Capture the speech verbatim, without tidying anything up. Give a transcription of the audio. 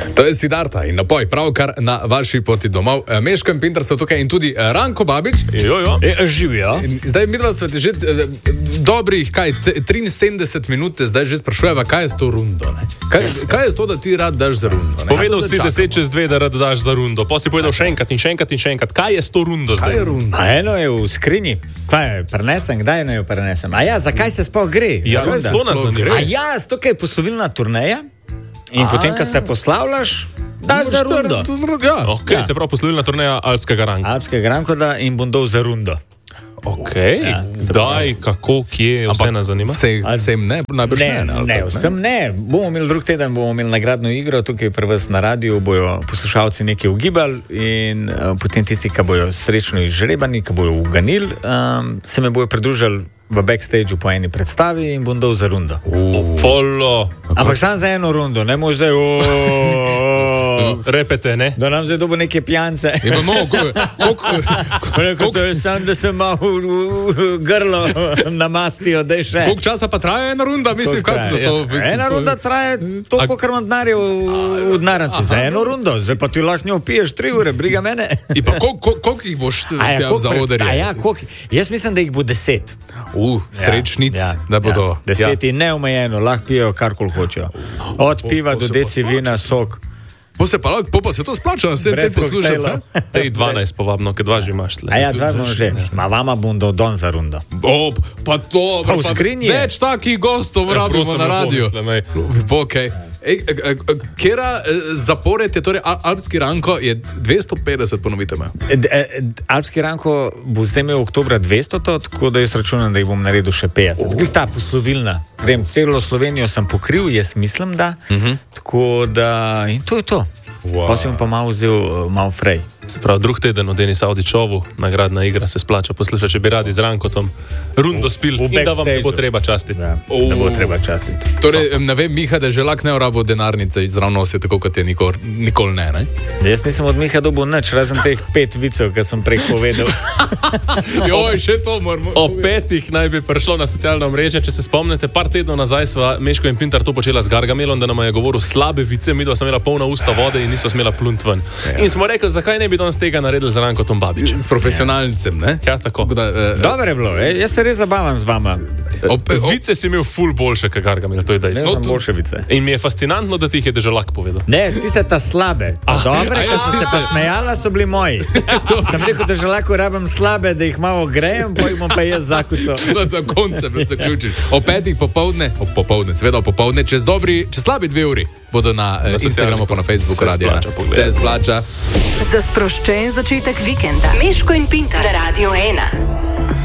To je Siddharta in napoj, pravkar na vaši poti domov. Meško in Pintar so tukaj in tudi Ranko Babič. Jo, jo. E, živijo. Zdaj mi dva smo že eh, dobrih, kaj, triinsedemdeset minut zdaj že sprašujeva, kaj je s to rundo, ne? Kaj, kaj je s to, da ti rad daš za rundo, ne? Povedal si deset čez dve, da rad daš za rundo, pa si povedal še enkrat in še enkrat in še enkrat. Kaj je s to rundo zdaj? Kaj je rundo? A eno je v skrinji. Kaj je, prenesem, kdaj ne jo prenesem? A ja, zakaj se sploh gre? Ja, Za runda? to nas zanima. A ja, to je poslovilna turneja in potem, ko se poslavljaš, daš za rundo. Ja. Ok, ja. Se pravi poslovilna turneja Alpskega ranka. Alpskega rankoda in bom dal za rundo. Ok, Ja, daj, kako, kje, vse nas zanima. Vse, vsem ne, najbrž Ne, ne. ne, ali ne, kako, vsem ne. Bomo imeli drug teden, bomo imeli nagradno igro, tukaj pri vas na radiju bojo poslušalci nekaj ugibali in uh, potem tisti, ki bojo srečno izžrebani, ki bojo uganili, um, se me bojo pridružili v backstageu po eni predstavi in bom dal za rundo. Polo, Ampak samo za eno rundo, ne mož zdaj, repete, ne? da nam zdaj dobo neke pijance. Ja, no, Rekel, to je sam, da se malo v- v- v grlo namastijo, da je še. Koliko časa pa traja ena runda? Mislim, Koliko kako za traja? to? Ja, Mislim, ena to- runda traja toliko, kar imam denarja v, v denarnici. Za eno rundo, zdaj pa ti lahko njo piješ tri ure, briga mene. In pa koliko kol, koliko jih boš A ja, tja koliko za predsta- odrje? a ja, koliko- Jaz mislim, da jih bo deset. Uh, srečnic, Ja, da bodo. Ja, deset in neomejeno, lahko pijejo karkoli hočejo. Od piva po do se deci pa vina, sok. Po se pa, lahko- po pa se to splača, da se te Brez poslušate. koktejlov. Tej dvanajst povabno, ker dva že imaš tle. A ja, dva bomo že. Ma vama bom dal don za rundo. O, pa to, Pa v skrinji je. več takih gostov Ja, rabimo prosim, na lepo, radiju. mislim, ej. Okay. Ej, e, e, e, kera e, zapored je, torej Al- Alpski ranko je dvesto petdeset, ponovite me. E, d- e, d- Alpski ranko bo zdaj imel oktobra dvesto, tako da jaz računam, da jih bom naredil še petdeset. Oh. Ta poslovilna. Grem, celo Slovenijo sem pokril, jaz mislim, da. Uh -huh. Tako da, in to je to. Wow. Pa sem pa malo vzel, uh, malo frej. Se pravi, drug teden v Denis Audičovu, nagradna igra se splača poslušati, če bi radi z Rankotom rundo spil v in da vam ne bo backstageu. treba častiti. Ja, ne bo treba častiti. Torej, em, ne vem, Miha, da že lak ne urabo denarnice zraven nosi, tako kot je nikoli nikol ne, ne? Jaz nisem od Miha dobil nič, razen teh pet vicev, ki sem prej povedal. Joj, še to moramo. O petih naj bi prišlo na socialna mreža. Če se spomnite, par tednov nazaj sva Meško in Pintar to počela z Gargamelom, da nam je govoril slabe vice, mi dva smo imela polna usta vode in niso smela plunt ven. Ja. In smo rekli, zakaj ne bi danes tega naredili z Rankotom Babičem. S profesionalcem, ne? Ja, tako. Da, eh, Dobro je bilo, ej? Jaz se res zabavam z vama. op, op, Vice si imel ful boljše, kot Gargamel, to je Ne dejstvo. znam boljše vice. In mi je fascinantno, da ti jih je deželak povedal. Ne, ti ste ta slabe. A dobre, ko sem se pa smejala, so bili moji. Sem rekel, da že lahko rabim slabe, da jih malo grejem, pa jih bom pa jaz zakucal. Na koncu da zaključiš. O petih popovdne, o popovdne, seveda o popovdne, čez dobri, čez slabi dve uri bodo na, na Instagramu, pa na Facebooku Se radio. splača pogledati. Se splača. Za sproščen začetek vikenda. Meško in Pintar na Radio ena.